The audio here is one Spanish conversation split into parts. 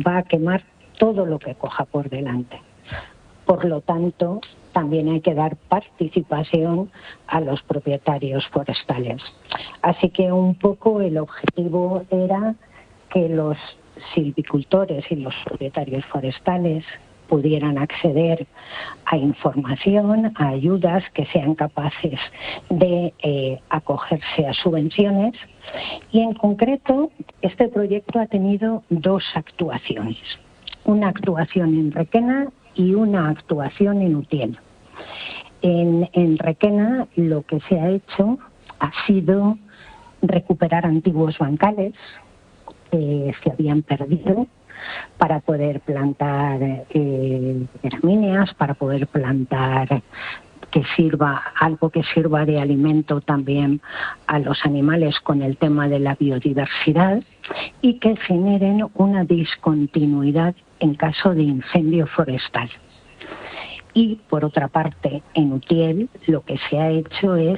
va a quemar todo lo que coja por delante. Por lo tanto, también hay que dar participación a los propietarios forestales. Así que un poco el objetivo era que los silvicultores y los propietarios forestales pudieran acceder a información, a ayudas, que sean capaces de acogerse a subvenciones. Y en concreto, este proyecto ha tenido dos actuaciones. Una actuación en Requena y una actuación en Utiel. En Requena lo que se ha hecho ha sido recuperar antiguos bancales que se habían perdido para poder plantar gramíneas, para poder plantar algo que sirva de alimento también a los animales con el tema de la biodiversidad y que generen una discontinuidad en caso de incendio forestal. Y por otra parte, en Utiel lo que se ha hecho es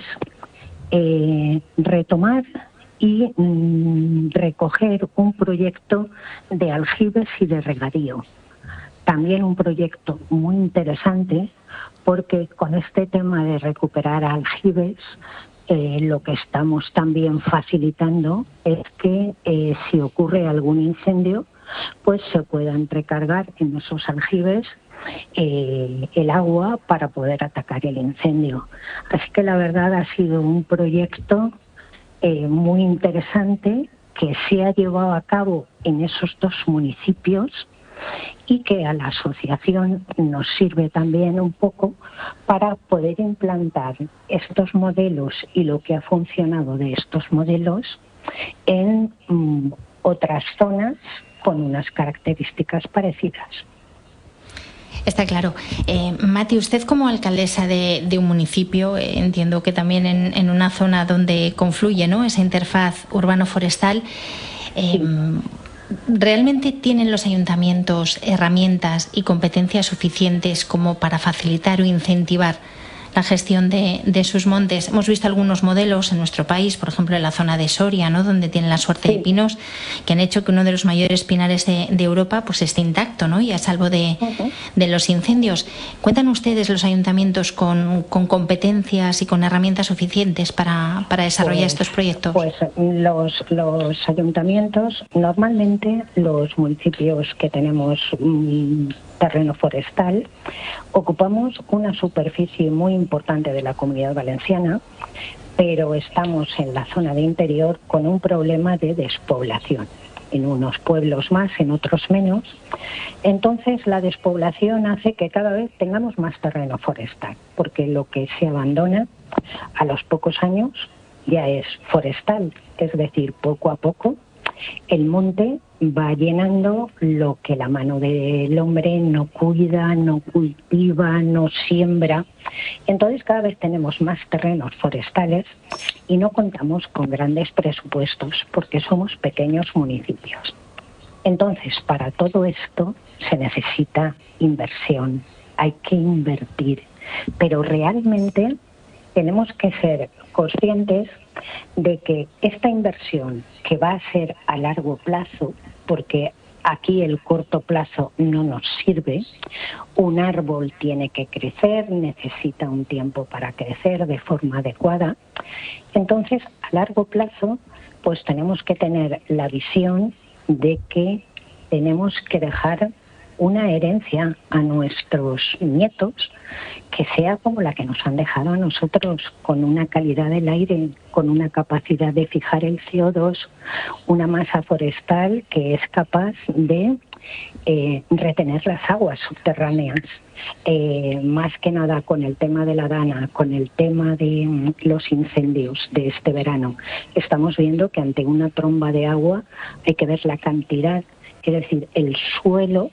retomar y recoger un proyecto de aljibes y de regadío. También un proyecto muy interesante porque con este tema de recuperar aljibes lo que estamos también facilitando es que si ocurre algún incendio pues se puedan recargar en esos aljibes el agua para poder atacar el incendio. Así que la verdad ha sido un proyecto muy interesante que se ha llevado a cabo en esos dos municipios y que a la asociación nos sirve también un poco para poder implantar estos modelos y lo que ha funcionado de estos modelos en otras zonas con unas características parecidas. Está claro. Mati, usted como alcaldesa de un municipio, entiendo que también en una zona donde confluye, ¿no?, esa interfaz urbano-forestal, ¿realmente tienen los ayuntamientos herramientas y competencias suficientes como para facilitar o incentivar la gestión de sus montes? Hemos visto algunos modelos en nuestro país, por ejemplo en la zona de Soria, ¿no?, donde tienen la suerte de pinos, que han hecho que uno de los mayores pinares de Europa pues esté intacto, ¿no?, y a salvo de los incendios. ¿Cuentan ustedes, los ayuntamientos, con competencias y con herramientas suficientes para desarrollar estos proyectos? Pues los ayuntamientos, normalmente los municipios que tenemos terreno forestal, ocupamos una superficie muy importante de la Comunidad Valenciana, pero estamos en la zona de interior con un problema de despoblación. En unos pueblos más, en otros menos. Entonces la despoblación hace que cada vez tengamos más terreno forestal, porque lo que se abandona a los pocos años ya es forestal, es decir, poco a poco el monte va llenando lo que la mano del hombre no cuida, no cultiva, no siembra. Entonces cada vez tenemos más terrenos forestales y no contamos con grandes presupuestos porque somos pequeños municipios. Entonces, para todo esto se necesita inversión, hay que invertir, pero realmente tenemos que ser conscientes de que esta inversión, que va a ser a largo plazo, porque aquí el corto plazo no nos sirve, un árbol tiene que crecer, necesita un tiempo para crecer de forma adecuada. Entonces, a largo plazo, pues tenemos que tener la visión de que tenemos que dejar una herencia a nuestros nietos que sea como la que nos han dejado a nosotros, con una calidad del aire, con una capacidad de fijar el CO2, una masa forestal que es capaz de retener las aguas subterráneas. Más que nada con el tema de la dana, con el tema de los incendios de este verano, estamos viendo que ante una tromba de agua hay que ver la cantidad, es decir, el suelo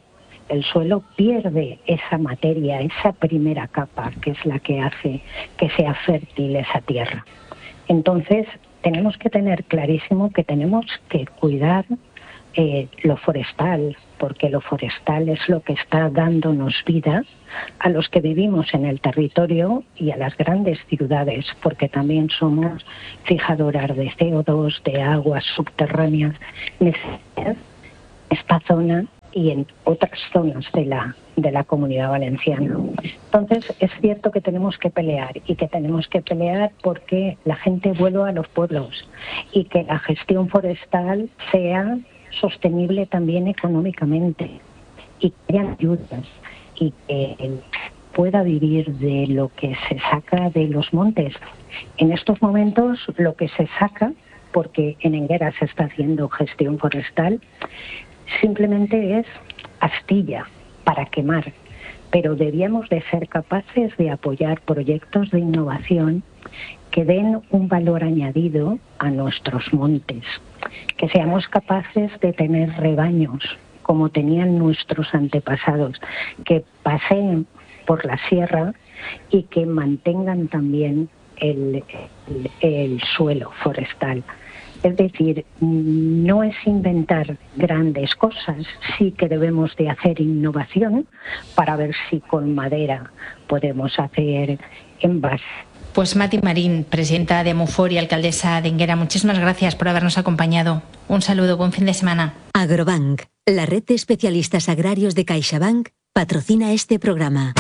pierde esa materia, esa primera capa, que es la que hace que sea fértil esa tierra. Entonces, tenemos que tener clarísimo que tenemos que cuidar lo forestal, porque lo forestal es lo que está dándonos vida a los que vivimos en el territorio y a las grandes ciudades, porque también somos fijadoras de CO2, de aguas subterráneas. Esta zona y en otras zonas de la Comunidad Valenciana. Entonces, es cierto que tenemos que pelear y que tenemos que pelear porque la gente vuelva a los pueblos y que la gestión forestal sea sostenible también económicamente y que haya ayudas y que pueda vivir de lo que se saca de los montes. En estos momentos lo que se saca, porque en Enguera se está haciendo gestión forestal, simplemente es astilla para quemar, pero debíamos de ser capaces de apoyar proyectos de innovación que den un valor añadido a nuestros montes, que seamos capaces de tener rebaños como tenían nuestros antepasados, que paseen por la sierra y que mantengan también el suelo forestal. Es decir, no es inventar grandes cosas, sí que debemos de hacer innovación para ver si con madera podemos hacer envases. Pues Mati Marín, presidenta de Mufor y alcaldesa de Enguera, muchísimas gracias por habernos acompañado. Un saludo, buen fin de semana. Agrobank, la red de especialistas agrarios de CaixaBank, patrocina este programa.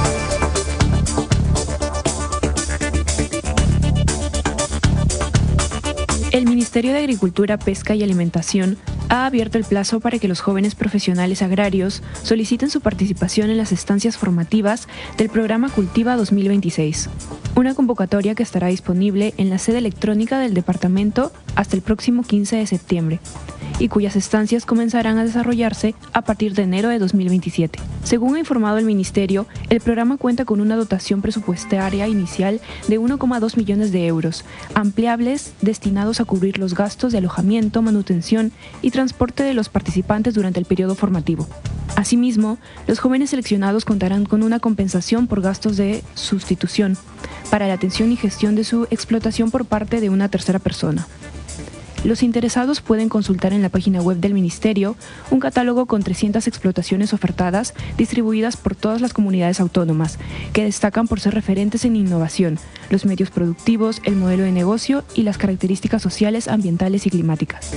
El Ministerio de Agricultura, Pesca y Alimentación ha abierto el plazo para que los jóvenes profesionales agrarios soliciten su participación en las estancias formativas del programa Cultiva 2026, una convocatoria que estará disponible en la sede electrónica del departamento hasta el próximo 15 de septiembre y cuyas estancias comenzarán a desarrollarse a partir de enero de 2027. Según ha informado el Ministerio, el programa cuenta con una dotación presupuestaria inicial de 1,2 millones de euros, ampliables destinados a cubrir los gastos de alojamiento, manutención y transporte de los participantes durante el periodo formativo. Asimismo, los jóvenes seleccionados contarán con una compensación por gastos de sustitución para la atención y gestión de su explotación por parte de una tercera persona. Los interesados pueden consultar en la página web del Ministerio un catálogo con 300 explotaciones ofertadas distribuidas por todas las comunidades autónomas, que destacan por ser referentes en innovación, los medios productivos, el modelo de negocio y las características sociales, ambientales y climáticas.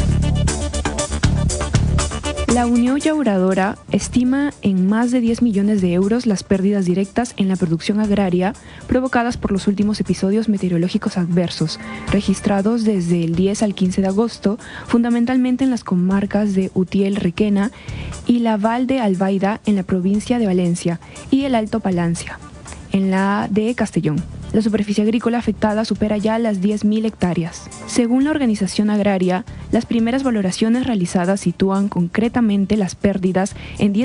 La Unión Llauradora estima en más de 10 millones de euros las pérdidas directas en la producción agraria provocadas por los últimos episodios meteorológicos adversos, registrados desde el 10 al 15 de agosto, fundamentalmente en las comarcas de Utiel, Requena y la Val de Albaida en la provincia de Valencia y el Alto Palancia, en la de Castellón. La superficie agrícola afectada supera ya las 10.000 hectáreas. Según la organización agraria, las primeras valoraciones realizadas sitúan concretamente las pérdidas en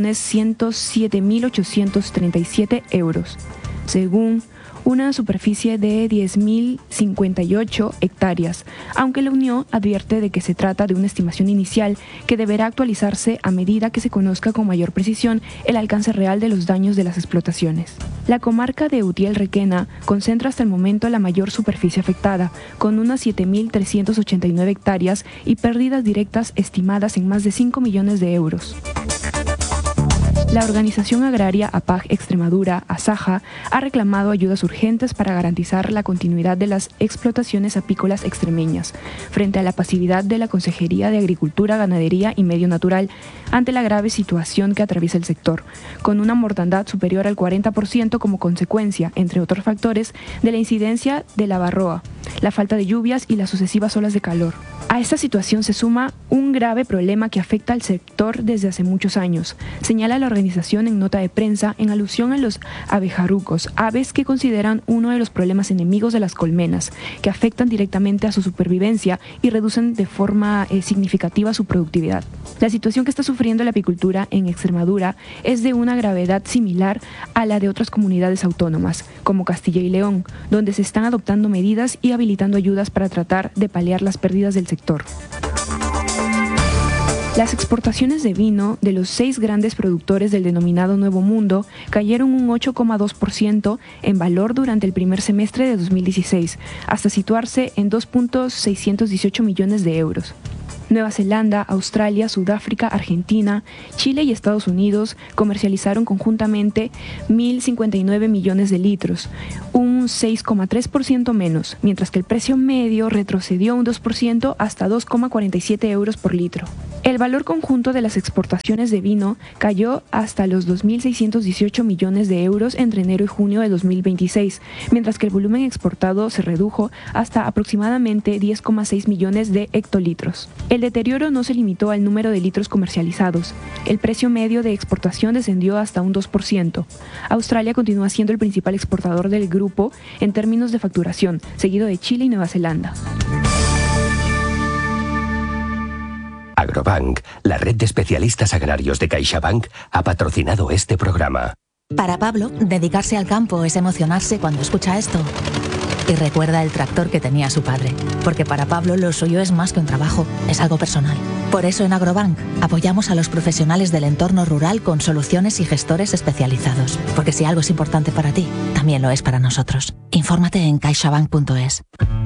10.107.837 euros, según una superficie de 10.058 hectáreas, aunque la Unión advierte de que se trata de una estimación inicial que deberá actualizarse a medida que se conozca con mayor precisión el alcance real de los daños de las explotaciones. La comarca de Utiel-Requena concentra hasta el momento la mayor superficie afectada, con unas 7.389 hectáreas y pérdidas directas estimadas en más de 5 millones de euros. La organización agraria APAG Extremadura, ASAJA, ha reclamado ayudas urgentes para garantizar la continuidad de las explotaciones apícolas extremeñas, frente a la pasividad de la Consejería de Agricultura, Ganadería y Medio Natural ante la grave situación que atraviesa el sector, con una mortandad superior al 40% como consecuencia, entre otros factores, de la incidencia de la varroa, la falta de lluvias y las sucesivas olas de calor. A esta situación se suma un grave problema que afecta al sector desde hace muchos años, señala la organización en nota de prensa en alusión a los abejarucos, aves que consideran uno de los problemas enemigos de las colmenas, que afectan directamente a su supervivencia y reducen de forma significativa su productividad. La situación que está sufriendo la apicultura en Extremadura es de una gravedad similar a la de otras comunidades autónomas, como Castilla y León, donde se están adoptando medidas y habilitando ayudas para tratar de paliar las pérdidas del sector. Las exportaciones de vino de los 6 grandes productores del denominado Nuevo Mundo cayeron un 8,2% en valor durante el primer semestre de 2016, hasta situarse en 2.618 millones de euros. Nueva Zelanda, Australia, Sudáfrica, Argentina, Chile y Estados Unidos comercializaron conjuntamente 1.059 millones de litros, un 6,3% menos, mientras que el precio medio retrocedió un 2% hasta 2,47 euros por litro. El valor conjunto de las exportaciones de vino cayó hasta los 2.618 millones de euros entre enero y junio de 2026, mientras que el volumen exportado se redujo hasta aproximadamente 10,6 millones de hectolitros. El deterioro no se limitó al número de litros comercializados. El precio medio de exportación descendió hasta un 2%. Australia continúa siendo el principal exportador del grupo en términos de facturación, seguido de Chile y Nueva Zelanda. Agrobank, la red de especialistas agrarios de CaixaBank, ha patrocinado este programa. Para Pablo, dedicarse al campo es emocionarse cuando escucha esto. Y recuerda el tractor que tenía su padre. Porque para Pablo lo suyo es más que un trabajo, es algo personal. Por eso en Agrobank apoyamos a los profesionales del entorno rural con soluciones y gestores especializados. Porque si algo es importante para ti, también lo es para nosotros. Infórmate en caixabank.es.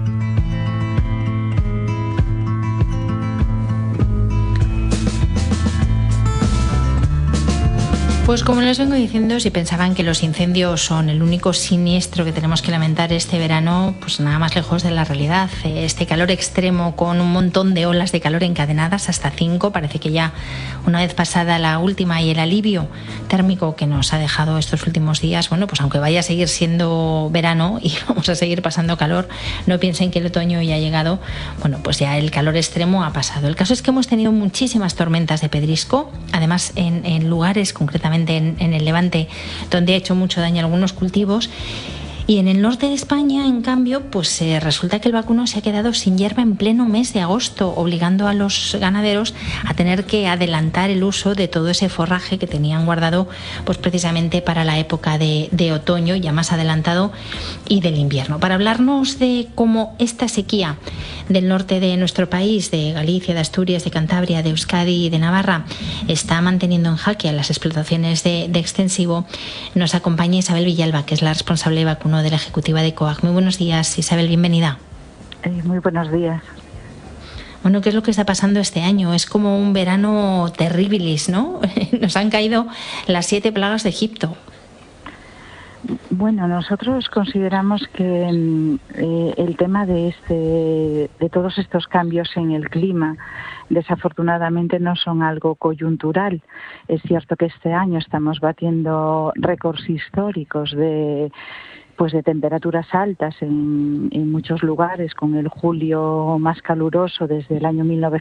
Pues como les vengo diciendo, si pensaban que los incendios son el único siniestro que tenemos que lamentar este verano, pues nada más lejos de la realidad. Este calor extremo con un montón de olas de calor encadenadas, hasta 5, parece que ya una vez pasada la última, y el alivio térmico que nos ha dejado estos últimos días, bueno, pues aunque vaya a seguir siendo verano y vamos a seguir pasando calor, no piensen que el otoño ya ha llegado. Bueno, pues ya el calor extremo ha pasado. El caso es que hemos tenido muchísimas tormentas de pedrisco, además en lugares concretamente en el Levante, donde ha hecho mucho daño a algunos cultivos. Y en el norte de España, en cambio, pues resulta que el vacuno se ha quedado sin hierba en pleno mes de agosto, obligando a los ganaderos a tener que adelantar el uso de todo ese forraje que tenían guardado, pues precisamente para la época de otoño, ya más adelantado, y del invierno. Para hablarnos de cómo esta sequía del norte de nuestro país, de Galicia, de Asturias, de Cantabria, de Euskadi y de Navarra, está manteniendo en jaque a las explotaciones de extensivo, nos acompaña Isabel Villalba, que es la responsable de vacuno de la ejecutiva de COAG. Muy buenos días, Isabel, bienvenida. Muy buenos días. Bueno, ¿qué es lo que está pasando este año? Es como un verano terribilis, ¿no? Nos han caído las 7 plagas de Egipto. Bueno, nosotros consideramos que el tema de todos estos cambios en el clima, desafortunadamente no son algo coyuntural. Es cierto que este año estamos batiendo récords históricos de temperaturas altas en muchos lugares, con el julio más caluroso desde el año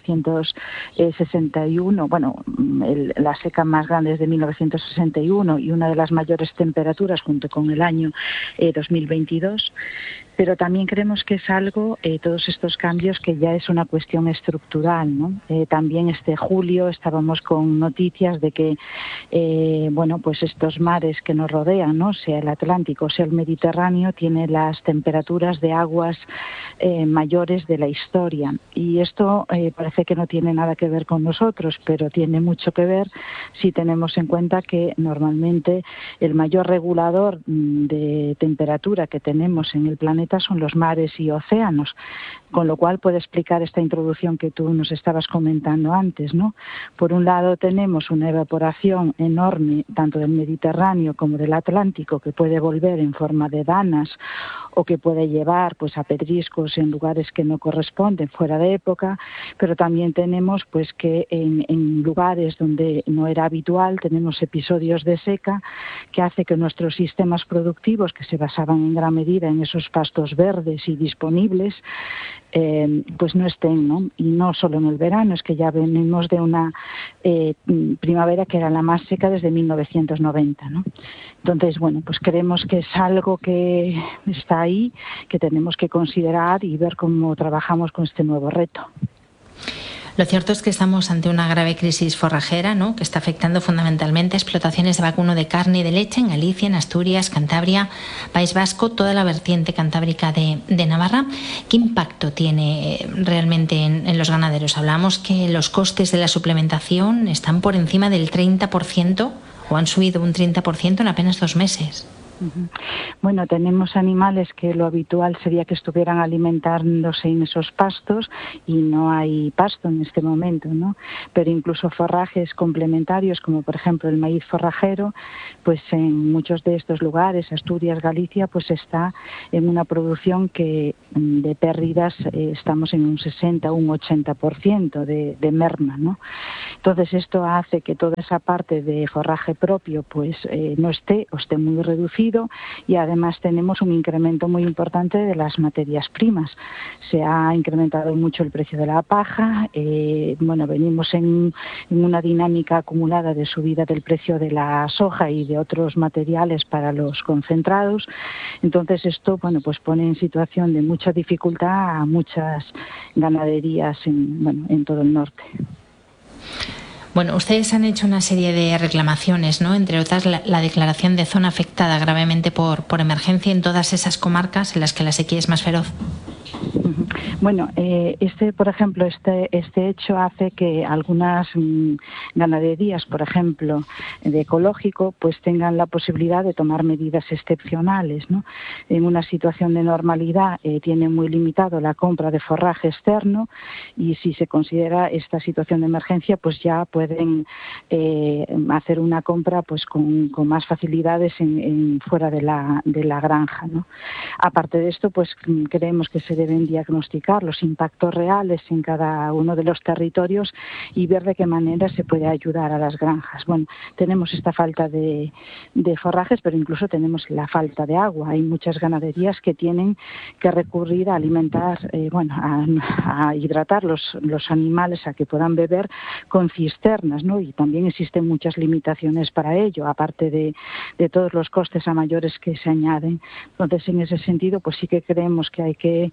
1961, la seca más grande desde 1961 y una de las mayores temperaturas junto con el año 2022. Pero también creemos que es algo, todos estos cambios, que ya es una cuestión estructural, ¿no? También este julio estábamos con noticias de que, pues estos mares que nos rodean, ¿no? Sea el Atlántico, sea el Mediterráneo, tiene las temperaturas de aguas mayores de la historia. Y esto parece que no tiene nada que ver con nosotros, pero tiene mucho que ver si tenemos en cuenta que normalmente el mayor regulador de temperatura que tenemos en el planeta son los mares y océanos, con lo cual puede explicar esta introducción que tú nos estabas comentando antes, ¿no? Por un lado tenemos una evaporación enorme tanto del Mediterráneo como del Atlántico, que puede volver en forma de danas o que puede llevar pues a pedriscos en lugares que no corresponden, fuera de época, pero también tenemos pues que en lugares donde no era habitual tenemos episodios de seca que hace que nuestros sistemas productivos, que se basaban en gran medida en esos pastos verdes y disponibles, pues no estén, ¿no? Y no solo en el verano, es que ya venimos de una primavera que era la más seca desde 1990, ¿no? Entonces, pues creemos que es algo que está ahí, que tenemos que considerar y ver cómo trabajamos con este nuevo reto. Lo cierto es que estamos ante una grave crisis forrajera, ¿no?, que está afectando fundamentalmente a explotaciones de vacuno de carne y de leche en Galicia, en Asturias, Cantabria, País Vasco, toda la vertiente cantábrica de Navarra. ¿Qué impacto tiene realmente en los ganaderos? Hablamos que los costes de la suplementación están por encima del 30% o han subido un 30% en apenas 2 meses. Bueno, tenemos animales que lo habitual sería que estuvieran alimentándose en esos pastos y no hay pasto en este momento, ¿no? Pero incluso forrajes complementarios, como por ejemplo el maíz forrajero, pues en muchos de estos lugares, Asturias, Galicia, pues está en una producción que de pérdidas estamos en un 60 o un 80% de merma, ¿no? Entonces esto hace que toda esa parte de forraje propio pues no esté o esté muy reducido, y además tenemos un incremento muy importante de las materias primas. Se ha incrementado mucho el precio de la paja, venimos en una dinámica acumulada de subida del precio de la soja y de otros materiales para los concentrados. Entonces esto pues pone en situación de mucha dificultad a muchas ganaderías en todo el norte. Bueno, ustedes han hecho una serie de reclamaciones, ¿no? Entre otras, la declaración de zona afectada gravemente por emergencia en todas esas comarcas en las que la sequía es más feroz. Bueno, por ejemplo, este hecho hace que algunas ganaderías, por ejemplo, de ecológico, pues tengan la posibilidad de tomar medidas excepcionales, ¿no? En una situación de normalidad tienen muy limitado la compra de forraje externo, y si se considera esta situación de emergencia, pues ya pueden hacer una compra pues con más facilidades fuera de la granja, ¿no? Aparte de esto, pues creemos que se deben diagnosticar los impactos reales en cada uno de los territorios y ver de qué manera se puede ayudar a las granjas. Bueno, tenemos esta falta de forrajes, pero incluso tenemos la falta de agua. Hay muchas ganaderías que tienen que recurrir a alimentar, a hidratar los animales, a que puedan beber con cisternas, ¿no? Y también existen muchas limitaciones para ello, aparte de todos los costes a mayores que se añaden. Entonces, en ese sentido, pues sí que creemos que hay que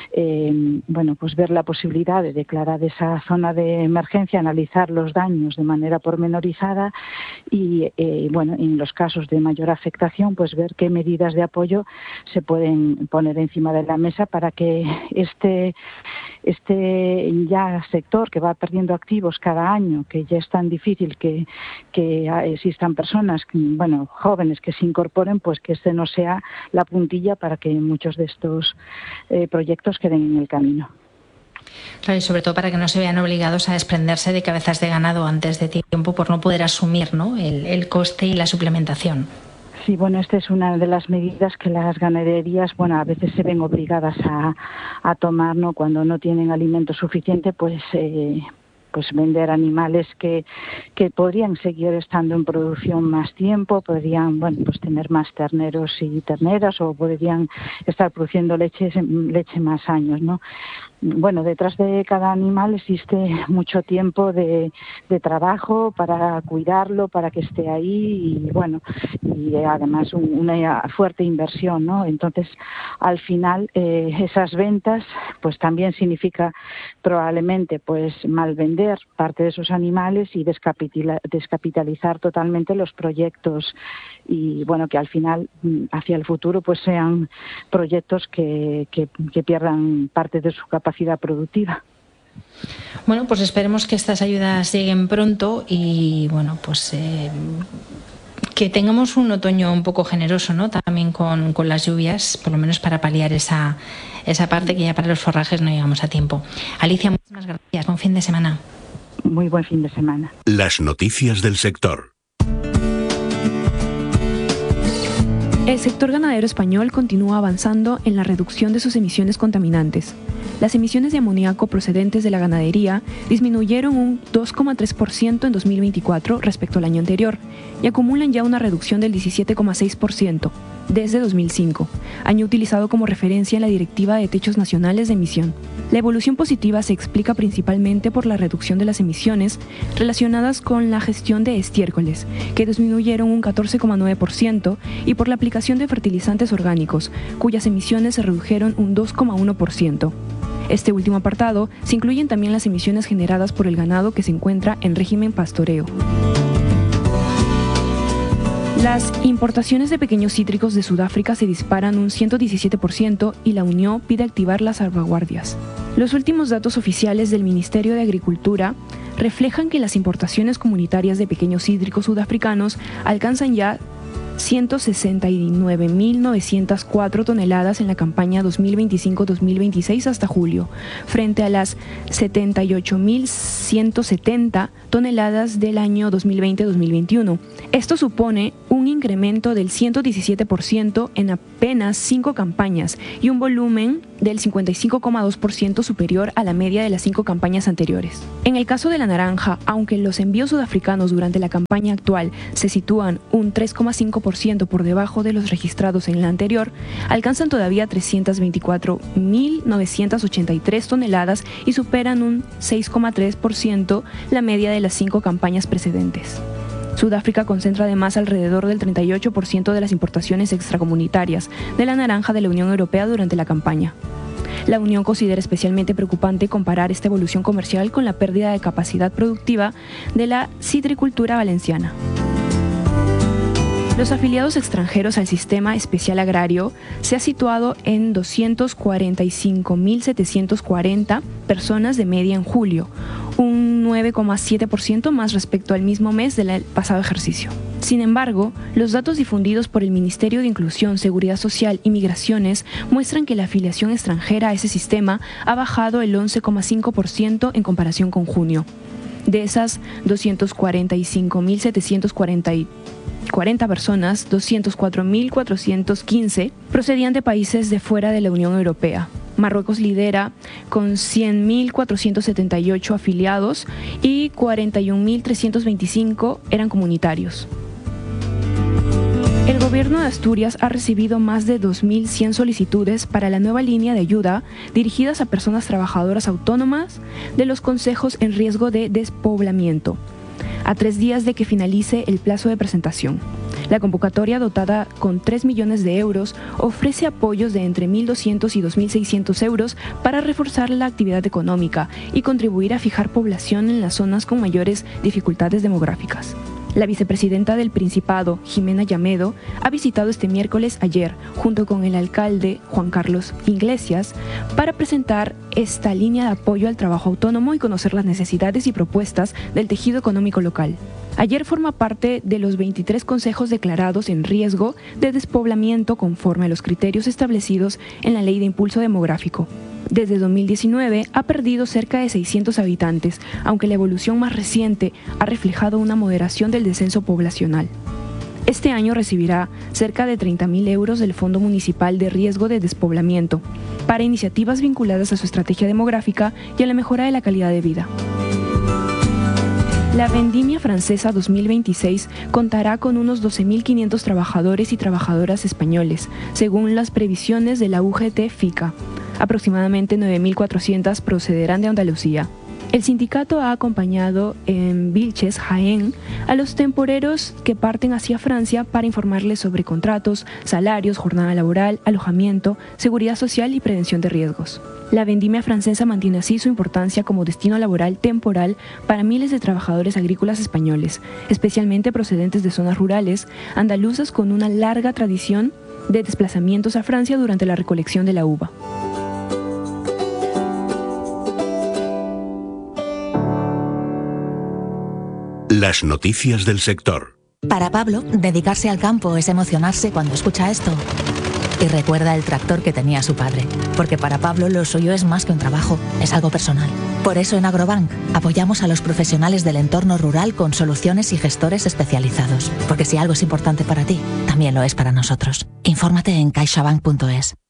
pues ver la posibilidad de declarar esa zona de emergencia, analizar los daños de manera pormenorizada y en los casos de mayor afectación, pues ver qué medidas de apoyo se pueden poner encima de la mesa para que este ya sector que va perdiendo activos cada año, que ya es tan difícil que existan personas, jóvenes que se incorporen, pues que este no sea la puntilla para que muchos de estos proyectos queden en el camino. Claro, y sobre todo para que no se vean obligados a desprenderse de cabezas de ganado antes de tiempo por no poder asumir, ¿no?, el coste y la suplementación. Sí, esta es una de las medidas que las ganaderías, a veces se ven obligadas a tomar, ¿no?, cuando no tienen alimento suficiente, pues vender animales que podrían seguir estando en producción más tiempo, podrían tener más terneros y terneras, o podrían estar produciendo leche más años, ¿no? Detrás de cada animal existe mucho tiempo de trabajo para cuidarlo, para que esté ahí y además una fuerte inversión, ¿no? Entonces, al final, esas ventas pues también significa probablemente mal vender parte de esos animales y descapitalizar totalmente los proyectos y que al final hacia el futuro pues sean proyectos que pierdan parte de su capacidad productiva. Bueno, pues esperemos que estas ayudas lleguen pronto y que tengamos un otoño un poco generoso, ¿no?, también con las lluvias, por lo menos para paliar esa parte que ya para los forrajes no llegamos a tiempo. Alicia, muchísimas gracias. Buen fin de semana. Muy buen fin de semana. Las noticias del sector. El sector ganadero español continúa avanzando en la reducción de sus emisiones contaminantes. Las emisiones de amoníaco procedentes de la ganadería disminuyeron un 2,3% en 2024 respecto al año anterior y acumulan ya una reducción del 17,6% desde 2005, año utilizado como referencia en la Directiva de Techos Nacionales de Emisión. La evolución positiva se explica principalmente por la reducción de las emisiones relacionadas con la gestión de estiércoles, que disminuyeron un 14,9%, y por la aplicación de fertilizantes orgánicos, cuyas emisiones se redujeron un 2,1%. Este último apartado se incluyen también las emisiones generadas por el ganado que se encuentra en régimen pastoreo. Las importaciones de pequeños cítricos de Sudáfrica se disparan un 117% y la Unión pide activar las salvaguardias. Los últimos datos oficiales del Ministerio de Agricultura reflejan que las importaciones comunitarias de pequeños cítricos sudafricanos alcanzan ya 169.904 toneladas en la campaña 2025-2026 hasta julio, frente a las 78.170 toneladas del año 2020-2021. Esto supone un incremento del 117% en apenas 5 campañas y un volumen del 55,2% superior a la media de las 5 campañas anteriores. En el caso de la naranja, aunque los envíos sudafricanos durante la campaña actual se sitúan un 3,5% por debajo de los registrados en la anterior, alcanzan todavía 324.983 toneladas y superan un 6,3% la media de las 5 campañas precedentes. Sudáfrica concentra además alrededor del 38% de las importaciones extracomunitarias de la naranja de la Unión Europea durante la campaña. La Unión considera especialmente preocupante comparar esta evolución comercial con la pérdida de capacidad productiva de la citricultura valenciana. Los afiliados extranjeros al sistema especial agrario se ha situado en 245.740 personas de media en julio, un 9,7% más respecto al mismo mes del pasado ejercicio. Sin embargo, los datos difundidos por el Ministerio de Inclusión, Seguridad Social y Migraciones muestran que la afiliación extranjera a ese sistema ha bajado el 11,5% en comparación con junio. De esas 245.740 personas, 204.415 procedían de países de fuera de la Unión Europea. Marruecos lidera con 100.478 afiliados y 41.325 eran comunitarios. El gobierno de Asturias ha recibido más de 2.100 solicitudes para la nueva línea de ayuda dirigidas a personas trabajadoras autónomas de los consejos en riesgo de despoblamiento, a 3 días de que finalice el plazo de presentación. La convocatoria, dotada con 3 millones de euros, ofrece apoyos de entre 1.200 y 2.600 euros para reforzar la actividad económica y contribuir a fijar población en las zonas con mayores dificultades demográficas. La vicepresidenta del Principado, Jimena Llamedo, ha visitado este miércoles ayer, junto con el alcalde Juan Carlos Iglesias, para presentar esta línea de apoyo al trabajo autónomo y conocer las necesidades y propuestas del tejido económico local. Ayer forma parte de los 23 consejos declarados en riesgo de despoblamiento conforme a los criterios establecidos en la Ley de Impulso Demográfico. Desde 2019 ha perdido cerca de 600 habitantes, aunque la evolución más reciente ha reflejado una moderación del descenso poblacional. Este año recibirá cerca de 30.000 euros del Fondo Municipal de Riesgo de Despoblamiento para iniciativas vinculadas a su estrategia demográfica y a la mejora de la calidad de vida. La Vendimia Francesa 2026 contará con unos 12.500 trabajadores y trabajadoras españoles, según las previsiones de la UGT-FICA. Aproximadamente 9.400 procederán de Andalucía. El sindicato ha acompañado en Vilches, Jaén, a los temporeros que parten hacia Francia para informarles sobre contratos, salarios, jornada laboral, alojamiento, seguridad social y prevención de riesgos. La Vendimia Francesa mantiene así su importancia como destino laboral temporal para miles de trabajadores agrícolas españoles, especialmente procedentes de zonas rurales, andaluzas con una larga tradición de desplazamientos a Francia durante la recolección de la uva. Las noticias del sector. Para Pablo, dedicarse al campo es emocionarse cuando escucha esto. Y recuerda el tractor que tenía su padre, porque para Pablo lo suyo es más que un trabajo, es algo personal. Por eso en Agrobank apoyamos a los profesionales del entorno rural con soluciones y gestores especializados, porque si algo es importante para ti, también lo es para nosotros. Infórmate en caixabank.es.